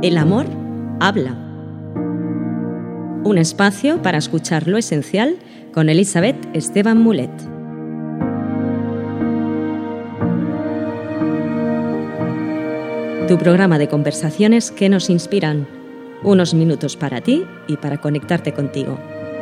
El amor habla. Un espacio para escuchar lo esencial con Elizabeth Esteban Mulet. Tu programa de conversaciones que nos inspiran. Unos minutos para ti y para conectarte contigo.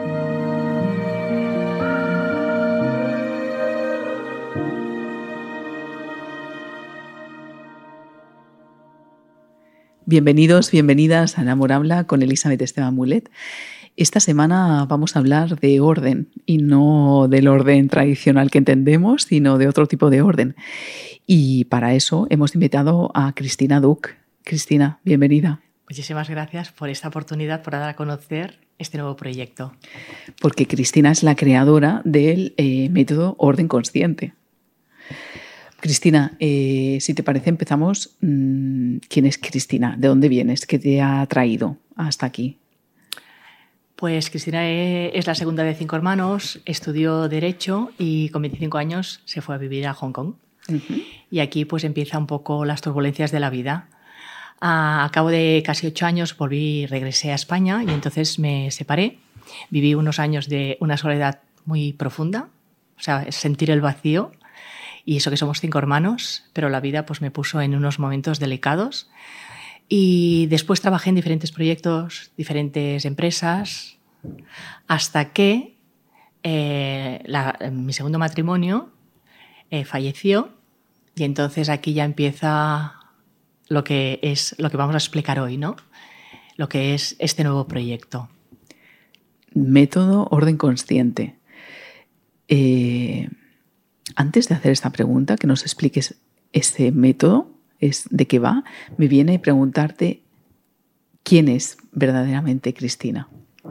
Bienvenidos, bienvenidas a El Amor Habla con Elizabeth Esteban Mulet. Esta semana vamos a hablar de orden y no del orden tradicional que entendemos, sino de otro tipo de orden. Y para eso hemos invitado a Cristina Duch. Cristina, bienvenida. Muchísimas gracias por esta oportunidad, por dar a conocer este nuevo proyecto. Porque Cristina es la creadora del método Orden Consciente. Cristina, si te parece, empezamos. ¿Quién es Cristina? ¿De dónde vienes? ¿Qué te ha traído hasta aquí? Pues Cristina es la segunda de 5 hermanos, estudió Derecho y con 25 años se fue a vivir a Hong Kong. Uh-huh. Y aquí pues empieza un poco las turbulencias de la vida. A cabo de casi 8 años regresé a España y entonces me separé. Viví unos años de una soledad muy profunda, o sea, sentir el vacío. Y eso que somos 5 hermanos, pero la vida pues me puso en unos momentos delicados. Y después trabajé en diferentes proyectos, diferentes empresas, hasta que mi segundo matrimonio falleció. Y entonces aquí ya empieza lo que vamos a explicar hoy, ¿no? Lo que es este nuevo proyecto. Método Orden Consciente. Antes de hacer esta pregunta, que nos expliques ese método, de qué va, me viene a preguntarte quién es verdaderamente Cristina.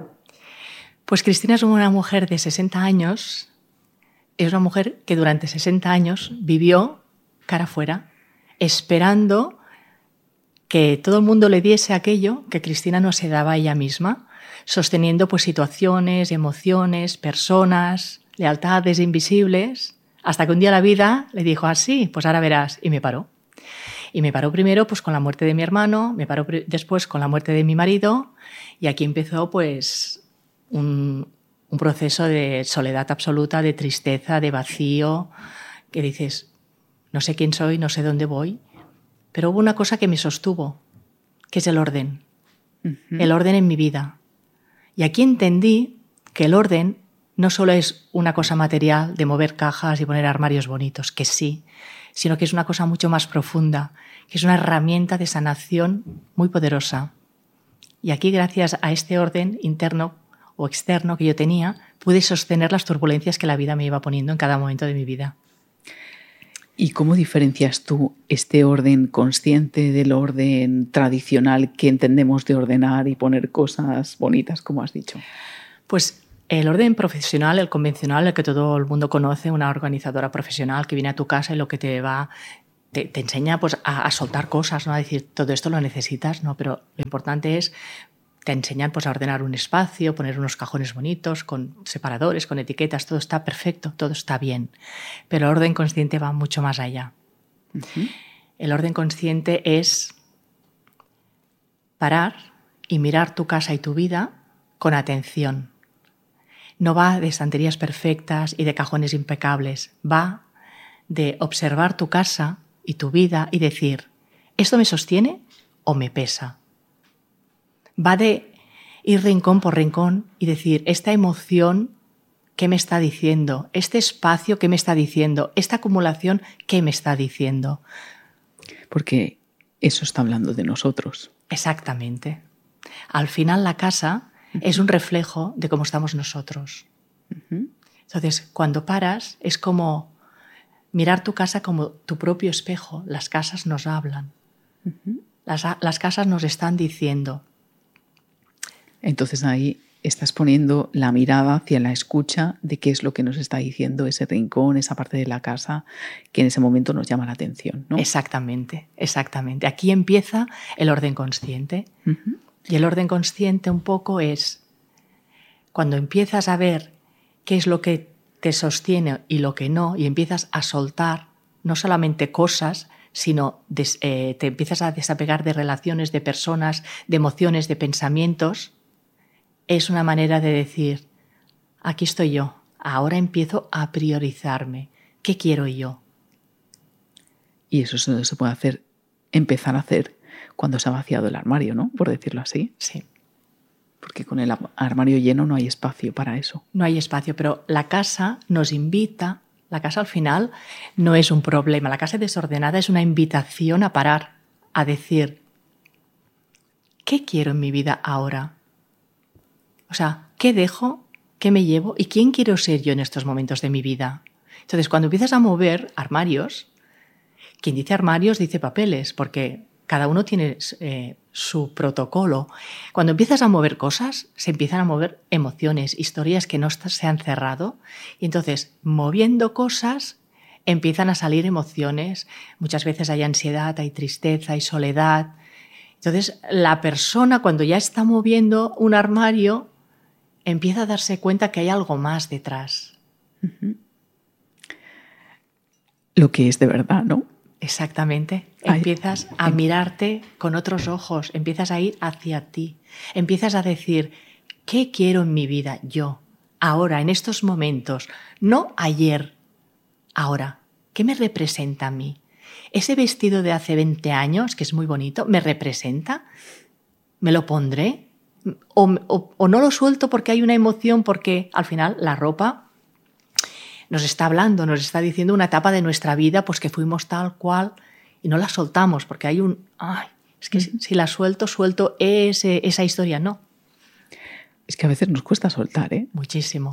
Pues Cristina es una mujer de 60 años, es una mujer que durante 60 años vivió cara afuera, esperando que todo el mundo le diese aquello que Cristina no se daba a ella misma, sosteniendo pues situaciones, emociones, personas, lealtades invisibles. Hasta que un día la vida le dijo así, pues ahora verás, y me paró. Y me paró primero pues con la muerte de mi hermano, me paró después con la muerte de mi marido y aquí empezó pues un proceso de soledad absoluta, de tristeza, de vacío, que dices, no sé quién soy, no sé dónde voy, pero hubo una cosa que me sostuvo, que es el orden, el orden en mi vida. Y aquí entendí que el orden no solo es una cosa material de mover cajas y poner armarios bonitos, que sí, sino que es una cosa mucho más profunda, que es una herramienta de sanación muy poderosa. Y aquí, gracias a este orden interno o externo que yo tenía, pude sostener las turbulencias que la vida me iba poniendo en cada momento de mi vida. ¿Y cómo diferencias tú este orden consciente del orden tradicional que entendemos de ordenar y poner cosas bonitas, como has dicho? Pues el orden profesional, el convencional, el que todo el mundo conoce, una organizadora profesional que viene a tu casa y lo que te enseña pues, a soltar cosas, ¿no? A decir, todo esto lo necesitas, ¿no? Pero lo importante es, te enseñan pues, a ordenar un espacio, poner unos cajones bonitos, con separadores, con etiquetas, todo está perfecto, todo está bien. Pero el orden consciente va mucho más allá. Uh-huh. El orden consciente es parar y mirar tu casa y tu vida con atención. No va de estanterías perfectas y de cajones impecables. Va de observar tu casa y tu vida y decir, ¿esto me sostiene o me pesa? Va de ir rincón por rincón y decir, esta emoción, ¿qué me está diciendo? Este espacio, ¿qué me está diciendo? Esta acumulación, ¿qué me está diciendo? Porque eso está hablando de nosotros. Exactamente. Al final la casa es un reflejo de cómo estamos nosotros. Uh-huh. Entonces, cuando paras, es como mirar tu casa como tu propio espejo. Las casas nos hablan. Uh-huh. Las casas nos están diciendo. Entonces ahí estás poniendo la mirada hacia la escucha de qué es lo que nos está diciendo ese rincón, esa parte de la casa que en ese momento nos llama la atención, ¿no? Exactamente, exactamente. Aquí empieza el orden consciente. Uh-huh. Y el orden consciente un poco es cuando empiezas a ver qué es lo que te sostiene y lo que no, y empiezas a soltar no solamente cosas, sino te empiezas a desapegar de relaciones, de personas, de emociones, de pensamientos, es una manera de decir, aquí estoy yo, ahora empiezo a priorizarme. ¿Qué quiero yo? Y eso se puede hacer, empezar a hacer cuando se ha vaciado el armario, ¿no? Por decirlo así. Sí. Porque con el armario lleno no hay espacio para eso. No hay espacio, pero la casa nos invita, la casa al final no es un problema, la casa desordenada es una invitación a parar, a decir, ¿qué quiero en mi vida ahora? O sea, ¿qué dejo? ¿Qué me llevo? ¿Y quién quiero ser yo en estos momentos de mi vida? Entonces, cuando empiezas a mover armarios, quien dice armarios dice papeles, porque cada uno tiene su protocolo. Cuando empiezas a mover cosas, se empiezan a mover emociones, historias que no se han cerrado. Y entonces, moviendo cosas, empiezan a salir emociones. Muchas veces hay ansiedad, hay tristeza, hay soledad. Entonces, la persona, cuando ya está moviendo un armario, empieza a darse cuenta que hay algo más detrás. Uh-huh. Lo que es de verdad, ¿no? Exactamente. Empiezas a mirarte con otros ojos, empiezas a ir hacia ti, empiezas a decir, ¿qué quiero en mi vida yo, ahora, en estos momentos? No ayer, ahora. ¿Qué me representa a mí? ¿Ese vestido de hace 20 años, que es muy bonito, me representa? ¿Me lo pondré? ¿O no lo suelto porque hay una emoción? Porque al final la ropa nos está hablando, nos está diciendo una etapa de nuestra vida, pues que fuimos tal cual y no la soltamos porque hay un... Ay, es que si la suelto esa historia. No. Es que a veces nos cuesta soltar, ¿eh? Muchísimo.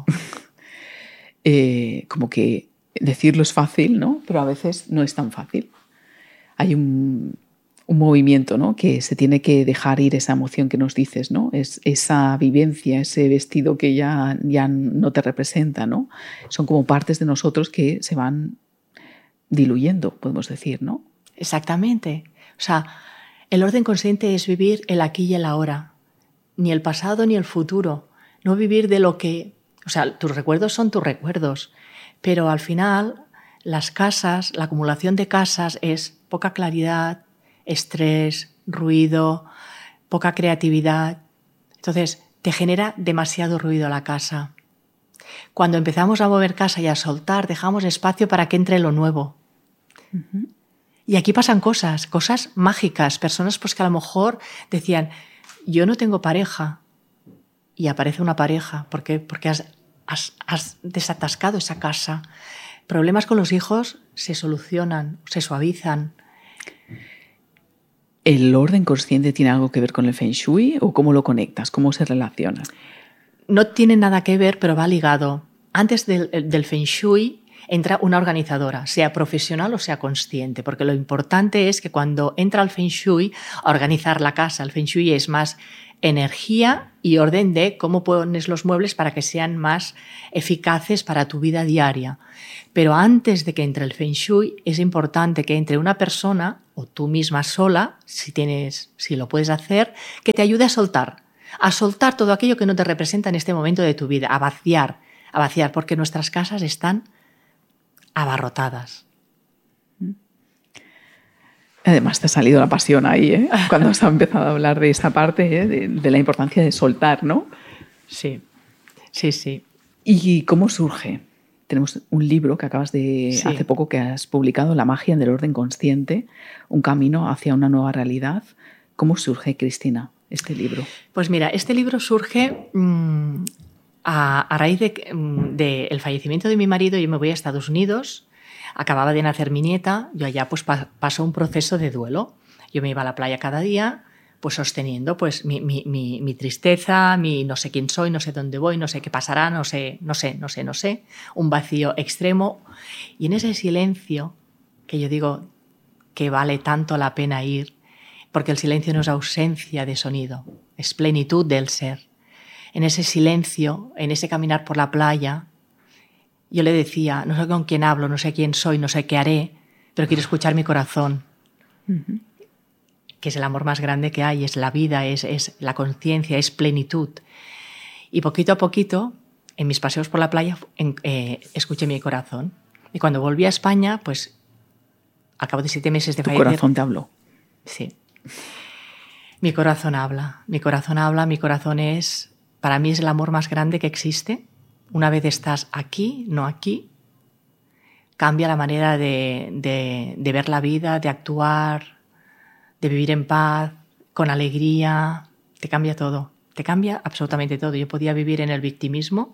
Como que decirlo es fácil, ¿no? Pero a veces no es tan fácil. Hay un movimiento, ¿no? Que se tiene que dejar ir esa emoción que nos dices, ¿no? Es esa vivencia, ese vestido que ya no te representa, ¿no? Son como partes de nosotros que se van diluyendo, podemos decir, ¿no? Exactamente. O sea, el orden consciente es vivir el aquí y el ahora. Ni el pasado ni el futuro. No vivir de lo que... O sea, tus recuerdos son tus recuerdos. Pero al final, las casas, la acumulación de casas es poca claridad, estrés, ruido, poca creatividad. Entonces, te genera demasiado ruido la casa. Cuando empezamos a mover casa y a soltar, dejamos espacio para que entre lo nuevo. Uh-huh. Y aquí pasan cosas mágicas. Personas pues que a lo mejor decían, yo no tengo pareja. Y aparece una pareja. ¿Por qué? Porque has desatascado esa casa. Problemas con los hijos se solucionan, se suavizan. ¿El orden consciente tiene algo que ver con el Feng Shui o cómo lo conectas? ¿Cómo se relaciona? No tiene nada que ver, pero va ligado. Antes del Feng Shui entra una organizadora, sea profesional o sea consciente, porque lo importante es que cuando entra el Feng Shui a organizar la casa, el Feng Shui es más energía y orden de cómo pones los muebles para que sean más eficaces para tu vida diaria. Pero antes de que entre el Feng Shui es importante que entre una persona o tú misma sola, si lo puedes hacer, que te ayude a soltar todo aquello que no te representa en este momento de tu vida, a vaciar, porque nuestras casas están abarrotadas. Además te ha salido la pasión ahí, ¿eh? Cuando has empezado a hablar de esta parte, ¿eh? de la importancia de soltar, ¿no? Sí. ¿Y cómo surge? Tenemos un libro que acabas de hace poco que has publicado, La magia del orden consciente, un camino hacia una nueva realidad. ¿Cómo surge, Cristina, este libro? Pues mira, este libro surge a raíz del fallecimiento de mi marido. Yo me voy a Estados Unidos. Acababa de nacer mi nieta, yo allá pues pasó un proceso de duelo. Yo me iba a la playa cada día, pues sosteniendo pues mi tristeza, mi no sé quién soy, no sé dónde voy, no sé qué pasará, no sé, un vacío extremo. Y en ese silencio, que yo digo que vale tanto la pena ir, porque el silencio no es ausencia de sonido, es plenitud del ser. En ese silencio, en ese caminar por la playa, yo le decía, no sé con quién hablo, no sé quién soy, no sé qué haré, pero quiero escuchar mi corazón, que es el amor más grande que hay, es la vida, es la conciencia, es plenitud. Y poquito a poquito, en mis paseos por la playa, escuché mi corazón. Y cuando volví a España, pues al cabo de 7 meses de Tu fallecer... corazón te habló. Sí. Mi corazón habla, mi corazón habla, mi corazón es... Para mí es el amor más grande que existe. Una vez estás aquí, no aquí, cambia la manera de ver la vida, de actuar, de vivir en paz, con alegría. Te cambia todo, te cambia absolutamente todo. Yo podía vivir en el victimismo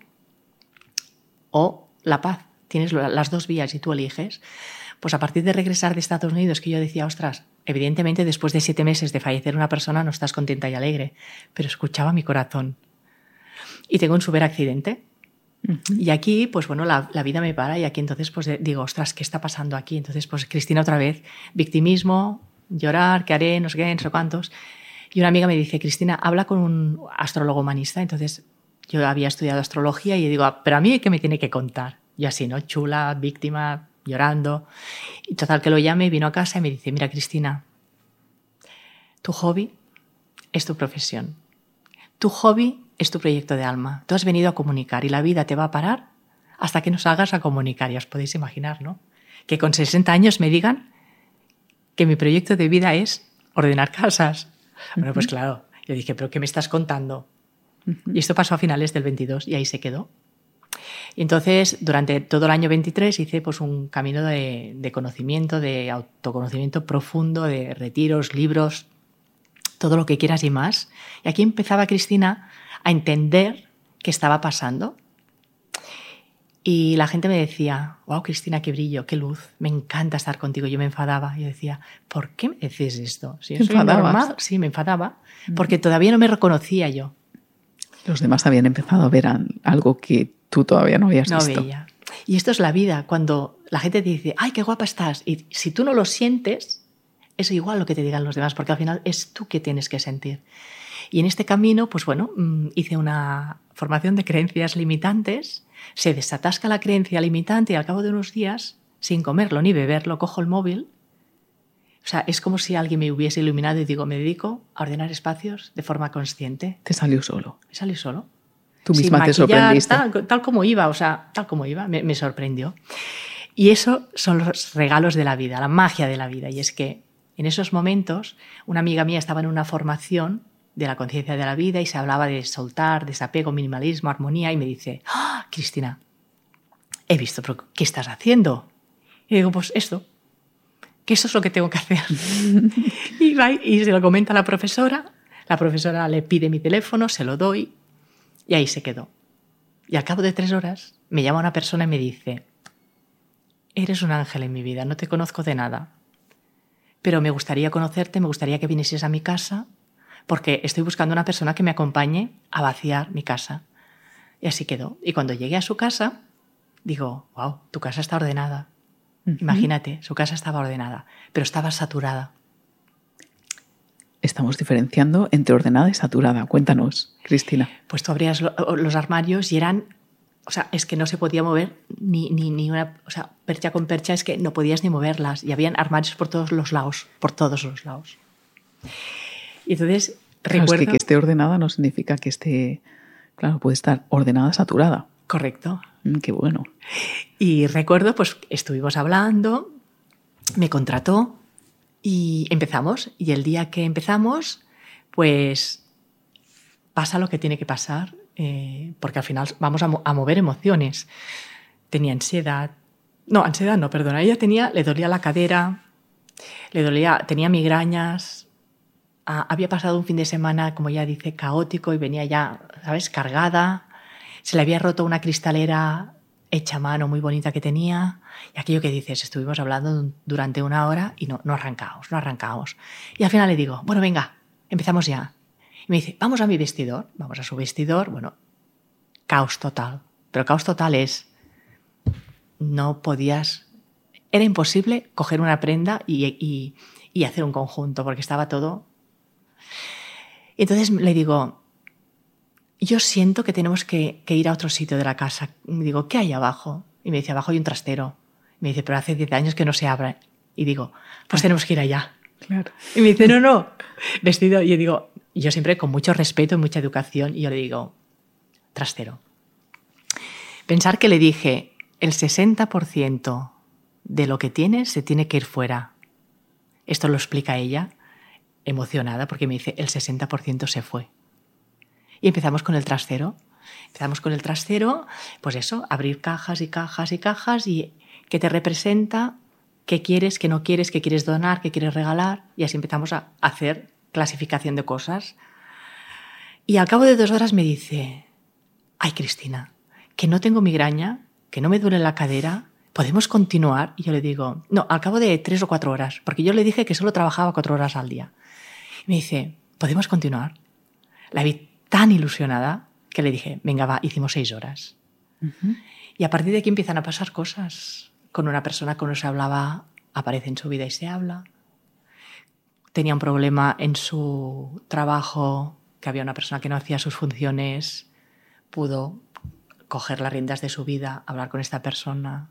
o la paz. Tienes las dos vías y tú eliges. Pues a partir de regresar de Estados Unidos, que yo decía, ostras, evidentemente después de 7 meses de fallecer una persona no estás contenta y alegre, pero escuchaba mi corazón. Y tengo un súper accidente. Y aquí, pues bueno, la vida me para y aquí entonces pues digo, ostras, ¿qué está pasando aquí? Entonces, pues Cristina otra vez, victimismo, llorar, ¿qué haré? No sé qué, no sé cuántos. Y una amiga me dice, Cristina, habla con un astrólogo humanista. Entonces yo había estudiado astrología y digo, pero a mí, ¿qué me tiene que contar? Y así, ¿no? Chula, víctima, llorando. Y total, que lo llame, vino a casa y me dice, mira, Cristina, tu hobby es tu profesión. Tu hobby es tu proyecto de alma. Tú has venido a comunicar y la vida te va a parar hasta que nos hagas a comunicar. Ya os podéis imaginar, ¿no? Que con 60 años me digan que mi proyecto de vida es ordenar casas. Bueno, pues claro, yo dije, ¿pero qué me estás contando? Y esto pasó a finales del 22 y ahí se quedó. Y entonces, durante todo el año 23 hice pues un camino de conocimiento, de autoconocimiento profundo, de retiros, libros, todo lo que quieras y más. Y aquí empezaba Cristina a entender qué estaba pasando. Y la gente me decía, wow, Cristina, qué brillo, qué luz, me encanta estar contigo. Yo me enfadaba. Yo decía, ¿por qué me decís esto? Si yo soy normal. Sí, me enfadaba, porque todavía no me reconocía yo. Los demás habían empezado a ver algo que tú todavía no habías visto. No veía. Y esto es la vida, cuando la gente te dice, ¡ay, qué guapa estás! Y si tú no lo sientes, es igual lo que te digan los demás, porque al final es tú que tienes que sentir. Y en este camino, pues bueno, hice una formación de creencias limitantes, se desatasca la creencia limitante y al cabo de unos días, sin comerlo ni beberlo, cojo el móvil. O sea, es como si alguien me hubiese iluminado y digo, me dedico a ordenar espacios de forma consciente. Te salió solo. Me salió solo. Tú misma te sorprendiste. Tal como iba, o sea, tal como iba, me sorprendió. Y eso son los regalos de la vida, la magia de la vida. Y es que en esos momentos, una amiga mía estaba en una formación de la conciencia de la vida y se hablaba de soltar, desapego, minimalismo, armonía, y me dice, ¡ah, Cristina, he visto, pero ¿qué estás haciendo? Y digo, pues esto, que eso es lo que tengo que hacer. Y va y se lo comenta a la profesora le pide mi teléfono, se lo doy, y ahí se quedó. Y al cabo de 3 horas me llama una persona y me dice, eres un ángel en mi vida, no te conozco de nada, pero me gustaría conocerte, me gustaría que vinieses a mi casa, porque estoy buscando una persona que me acompañe a vaciar mi casa. Y así quedó. Y cuando llegué a su casa, digo, wow, tu casa está ordenada. Imagínate, su casa estaba ordenada, pero estaba saturada. Estamos diferenciando entre ordenada y saturada. Cuéntanos, Cristina. Pues tú abrías los armarios y eran... O sea, es que no se podía mover ni una... O sea, percha con percha es que no podías ni moverlas. Y habían armarios por todos los lados, por todos los lados. Y entonces recuerdo... Es que esté ordenada no significa que esté... Claro, puede estar ordenada, saturada. Correcto. Qué bueno. Y recuerdo, pues estuvimos hablando, me contrató y empezamos. Y el día que empezamos, pues pasa lo que tiene que pasar, porque al final vamos a mover emociones. Tenía ansiedad. No, ansiedad no, perdona. Ella le dolía la cadera, tenía migrañas. Había pasado un fin de semana, como ella dice, caótico y venía ya, ¿sabes?, cargada. Se le había roto una cristalera hecha a mano muy bonita que tenía. Y aquello que dices, estuvimos hablando durante 1 hora y no arrancábamos. Y al final le digo, bueno, venga, empezamos ya. Y me dice, vamos a mi vestidor. Vamos a su vestidor. Bueno, caos total. Pero caos total es, no podías, era imposible coger una prenda y hacer un conjunto porque estaba todo... Y entonces le digo, yo siento que tenemos que ir a otro sitio de la casa. Y me digo, ¿qué hay abajo? Y me dice, abajo hay un trastero. Y me dice, pero hace 10 años que no se abre. Y digo, pues tenemos que ir allá. Claro. Y me dice, no, vestido. Y yo digo, yo siempre con mucho respeto y mucha educación, y yo le digo, trastero. Pensar que le dije, el 60% de lo que tienes se tiene que ir fuera. Esto lo explica ella, emocionada, porque me dice, el 60% se fue. Y empezamos con el trastero. Pues eso, abrir cajas y cajas y cajas y qué te representa, qué quieres, qué no quieres, qué quieres donar, qué quieres regalar. Y así empezamos a hacer clasificación de cosas. Y al cabo de 2 horas me dice, ay, Cristina, que no tengo migraña, que no me duele la cadera, ¿podemos continuar? Y yo le digo, no, al cabo de 3 o 4 horas, porque yo le dije que solo trabajaba 4 horas al día. Y me dice, ¿podemos continuar? La vi tan ilusionada que le dije, venga, va, hicimos 6 horas. Uh-huh. Y a partir de aquí empiezan a pasar cosas. Con una persona que no se hablaba, aparece en su vida y se habla. Tenía un problema en su trabajo, que había una persona que no hacía sus funciones, pudo coger las riendas de su vida, hablar con esta persona,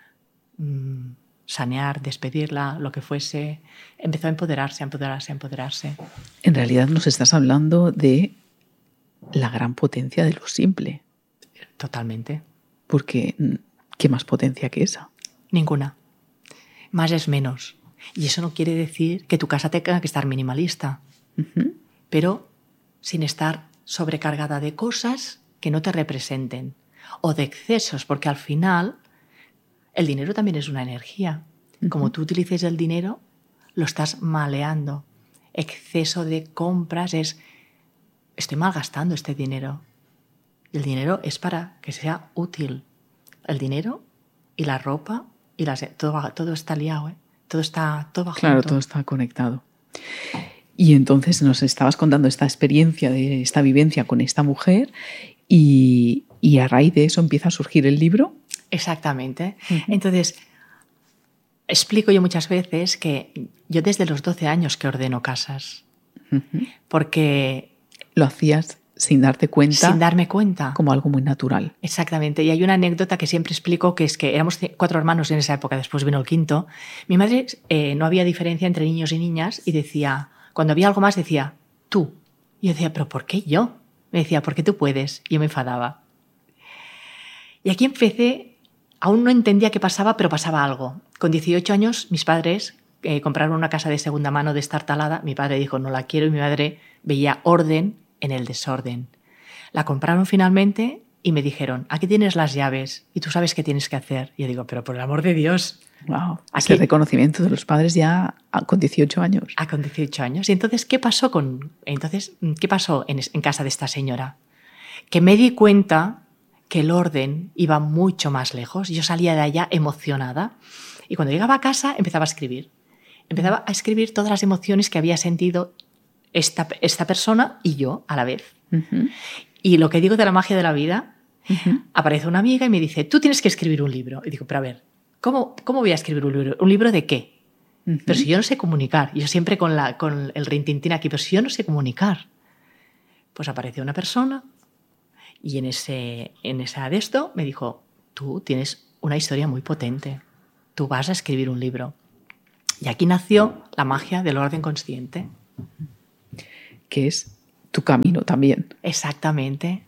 sanear, despedirla, lo que fuese. Empezó a empoderarse. En realidad nos estás hablando de la gran potencia de lo simple. Totalmente. Porque, ¿qué más potencia que esa? Ninguna. Más es menos. Y eso no quiere decir que tu casa tenga que estar minimalista, Uh-huh. pero sin estar sobrecargada de cosas que no te representen o de excesos, porque al final el dinero también es una energía. Uh-huh. Como tú utilices el dinero, lo estás maleando. Exceso de compras es, estoy malgastando este dinero. El dinero es para que sea útil. El dinero y la ropa y todo está liado, ¿eh? Todo va junto. Claro, todo está conectado. Y entonces nos estabas contando esta experiencia, de esta vivencia con esta mujer y a raíz de eso empieza a surgir el libro. Exactamente. Uh-huh. Entonces, explico yo muchas veces que yo desde los 12 años que ordeno casas, Uh-huh. porque... Lo hacías sin darte cuenta. Sin darme cuenta. Como algo muy natural. Exactamente. Y hay una anécdota que siempre explico, que es que éramos 4 hermanos en esa época, después vino el 5º. Mi madre no había diferencia entre niños y niñas y decía, cuando había algo más decía, tú. Y yo decía, ¿pero por qué yo? Me decía, porque tú puedes. Y yo me enfadaba. Y aquí empecé, aún no entendía qué pasaba, pero pasaba algo. Con 18 años, mis padres compraron una casa de segunda mano destartalada. Mi padre dijo, no la quiero, y mi madre veía orden en el desorden. La compraron finalmente y me dijeron, aquí tienes las llaves y tú sabes qué tienes que hacer. Y yo digo, pero por el amor de Dios. Wow. Ese reconocimiento de los padres ya con 18 años. Con 18 años. Y entonces, ¿qué pasó en casa de esta señora? Que me di cuenta que el orden iba mucho más lejos. Yo salía de allá emocionada y cuando llegaba a casa empezaba a escribir. Empezaba a escribir todas las emociones que había sentido esta persona y yo a la vez. Uh-huh. Y lo que digo de la magia de la vida, Uh-huh. aparece una amiga y me dice, tú tienes que escribir un libro. Y digo, pero a ver, ¿cómo voy a escribir un libro? ¿Un libro de qué? Uh-huh. Pero si yo no sé comunicar, yo siempre con el rintintín aquí, pero si yo no sé comunicar. Pues apareció una persona y en esa de esto me dijo, tú tienes una historia muy potente, tú vas a escribir un libro. Y aquí nació la magia del orden consciente. Que es tu camino también. Exactamente.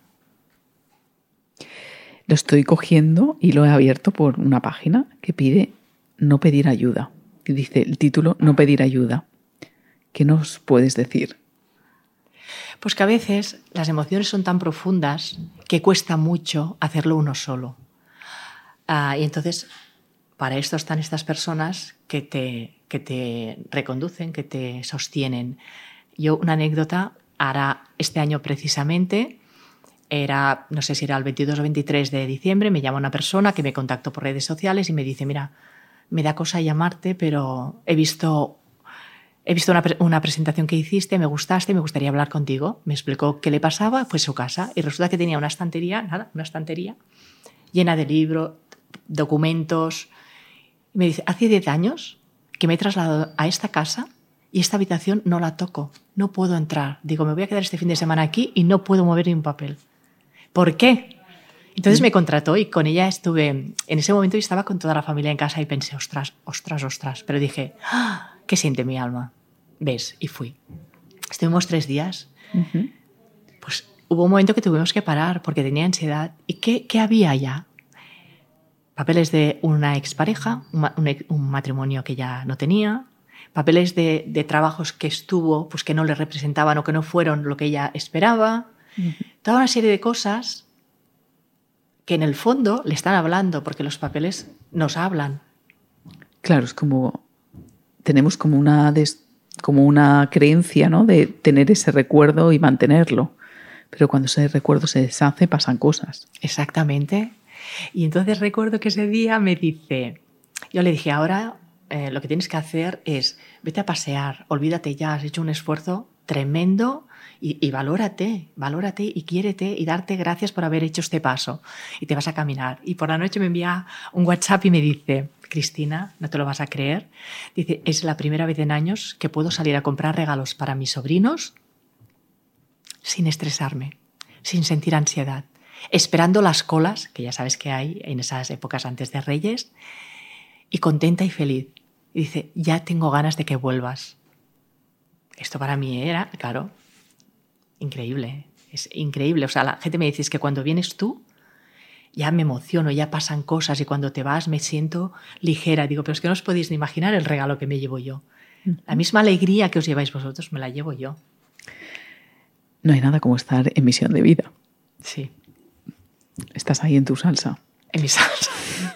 Lo estoy cogiendo y lo he abierto por una página que pide no pedir ayuda. Y dice el título, no pedir ayuda. ¿Qué nos puedes decir? Pues que a veces las emociones son tan profundas que cuesta mucho hacerlo uno solo. Y entonces, para esto están estas personas que te reconducen, que te sostienen. Yo, una anécdota, ahora este año precisamente, no sé si era el 22 o 23 de diciembre, me llama una persona que me contactó por redes sociales y me dice, mira, me da cosa llamarte, pero he visto una presentación que hiciste, me gustaste, me gustaría hablar contigo. Me explicó qué le pasaba, fue su casa y resulta que tenía una estantería llena de libros, documentos. Y me dice, hace 10 años que me he trasladado a esta casa y esta habitación no la toco, no puedo entrar. Digo, me voy a quedar este fin de semana aquí y no puedo mover ni un papel. ¿Por qué? Entonces me contrató y con ella estuve, en ese momento yo estaba con toda la familia en casa y pensé, ostras, pero dije, ¡ah! ¿Qué siente mi alma? ¿Ves? Y fui. Estuvimos 3 días. Uh-huh. Pues hubo un momento que tuvimos que parar porque tenía ansiedad. ¿Y qué había allá? Papeles de una expareja, un matrimonio que ya no tenía, papeles de trabajos que estuvo, pues que no le representaban o que no fueron lo que ella esperaba. Toda una serie de cosas que en el fondo le están hablando, porque los papeles nos hablan. Claro, es como... Tenemos como una creencia, ¿no?, de tener ese recuerdo y mantenerlo. Pero cuando ese recuerdo se deshace, pasan cosas. Exactamente. Y entonces recuerdo que ese día me dice... Yo le dije, ahora lo que tienes que hacer es vete a pasear, olvídate ya, has hecho un esfuerzo tremendo y valórate y quiérete y darte gracias por haber hecho este paso. Y te vas a caminar. Y por la noche me envía un WhatsApp y me dice, Cristina, no te lo vas a creer, dice, es la primera vez en años que puedo salir a comprar regalos para mis sobrinos sin estresarme, sin sentir ansiedad, esperando las colas, que ya sabes que hay en esas épocas antes de Reyes, y contenta y feliz. Y dice, ya tengo ganas de que vuelvas. Esto para mí era, claro, increíble. Es increíble. O sea, la gente me dice, es que cuando vienes tú, ya me emociono, ya pasan cosas y cuando te vas me siento ligera. Digo, pero es que no os podéis ni imaginar el regalo que me llevo yo. La misma alegría que os lleváis vosotros me la llevo yo. No hay nada como estar en misión de vida. Sí. Estás ahí en tu salsa. En mi salsa.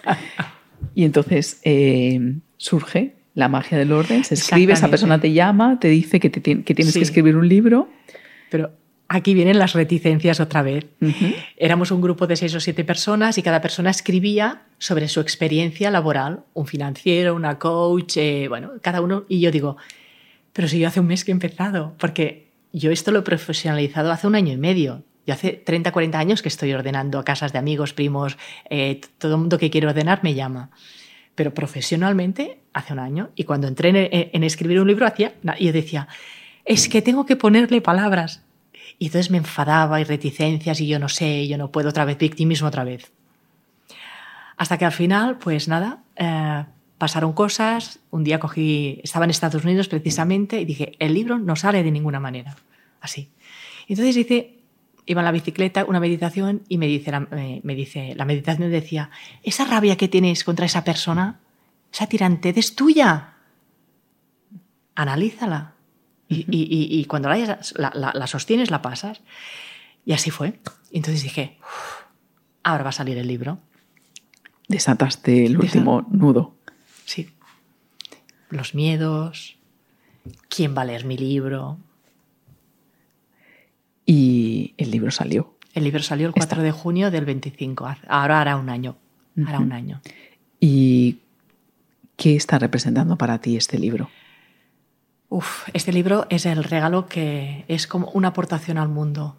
Y entonces surge la magia del orden, se escribe, esa persona te llama, te dice que tienes que escribir un libro. Pero aquí vienen las reticencias otra vez. Éramos un grupo de 6 o 7 personas y cada persona escribía sobre su experiencia laboral, un financiero, una coach, bueno, cada uno. Y yo digo, pero si yo hace un mes que he empezado, porque yo esto lo he profesionalizado hace 1 año y medio. Yo hace 30, 40 años que estoy ordenando a casas de amigos, primos, todo el mundo que quiere ordenar me llama. Pero profesionalmente hace 1 año. Y cuando entré en escribir un libro, yo decía, es que tengo que ponerle palabras. Y entonces me enfadaba y reticencias y yo no sé, yo no puedo otra vez, victimismo otra vez. Hasta que al final, pues nada, pasaron cosas. Un día estaba en Estados Unidos precisamente y dije, el libro no sale de ninguna manera. Así. Entonces iba en la bicicleta, una meditación, y me dice la meditación decía, esa rabia que tienes contra esa persona, esa tirantez es tuya. Analízala. Y cuando la sostienes, la pasas. Y así fue. Y entonces dije, ahora va a salir el libro. Desataste el último nudo. Sí. Los miedos. ¿Quién va a leer mi libro? Y el libro salió. El libro salió el 4 de junio del 25. Ahora hará 1 año. Hará 1 año. ¿Y qué está representando para ti este libro? Este libro es el regalo que es como una aportación al mundo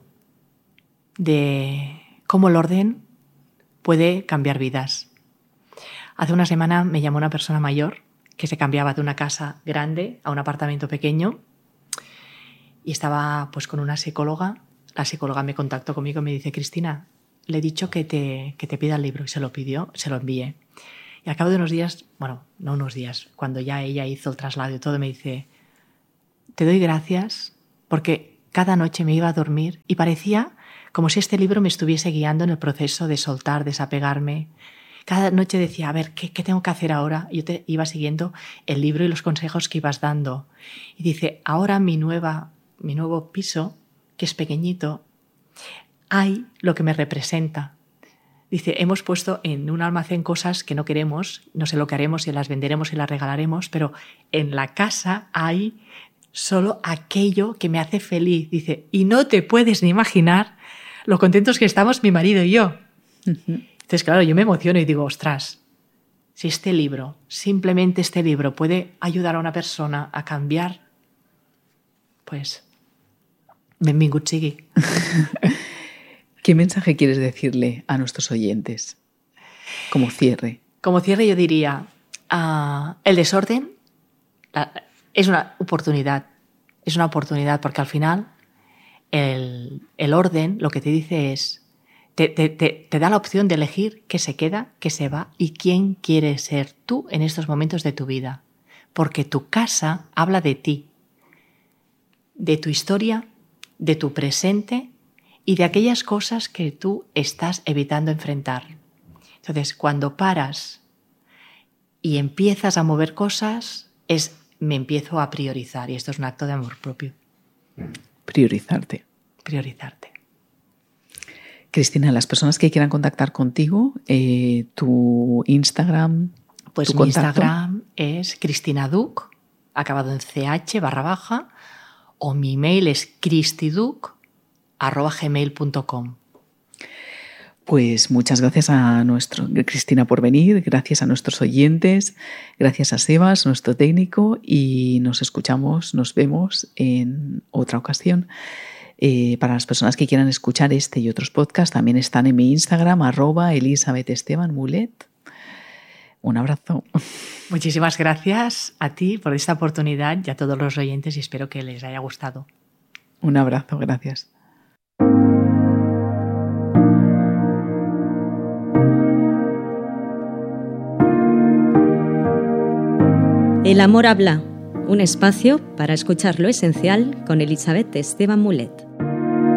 de cómo el orden puede cambiar vidas. Hace 1 semana me llamó una persona mayor que se cambiaba de una casa grande a un apartamento pequeño y estaba pues con una psicóloga. La psicóloga me contactó conmigo y me dice, Cristina, le he dicho que te pida el libro, y se lo pidió, se lo envié. Y al cabo de unos días, bueno, no unos días, cuando ya ella hizo el traslado y todo, me dice, te doy gracias porque cada noche me iba a dormir y parecía como si este libro me estuviese guiando en el proceso de soltar, desapegarme. Cada noche decía, a ver, ¿qué tengo que hacer ahora? Y yo te iba siguiendo el libro y los consejos que ibas dando. Y dice, ahora mi nuevo piso, que es pequeñito, hay lo que me representa. Dice, hemos puesto en un almacén cosas que no queremos, no sé lo que haremos, si las venderemos y las regalaremos, pero en la casa hay solo aquello que me hace feliz. Dice, y no te puedes ni imaginar lo contentos que estamos mi marido y yo. Entonces, claro, yo me emociono y digo, ostras, si simplemente este libro puede ayudar a una persona a cambiar, pues, benvingut sigui. ¿Qué mensaje quieres decirle a nuestros oyentes como cierre? Como cierre yo diría, el desorden es una oportunidad. Es una oportunidad porque al final el orden lo que te dice es, te da la opción de elegir qué se queda, qué se va y quién quieres ser tú en estos momentos de tu vida. Porque tu casa habla de ti, de tu historia, de tu presente y de aquellas cosas que tú estás evitando enfrentar. Entonces, cuando paras y empiezas a mover cosas, es me empiezo a priorizar y esto es un acto de amor propio. Priorizarte. Priorizarte. Cristina, las personas que quieran contactar contigo, tu Instagram, pues tu mi contacto. Instagram es cristinaduc, acabado en ch /, o mi email es cristiduc@gmail.com. Pues muchas gracias a Cristina por venir, gracias a nuestros oyentes, gracias a Sebas, nuestro técnico, y nos vemos en otra ocasión. Para las personas que quieran escuchar este y otros podcasts, también están en mi Instagram, @ElisabethEstebanMulet. Un abrazo. Muchísimas gracias a ti por esta oportunidad y a todos los oyentes y espero que les haya gustado. Un abrazo, gracias. El amor habla, un espacio para escuchar lo esencial con Elisabeth Esteban Mulet.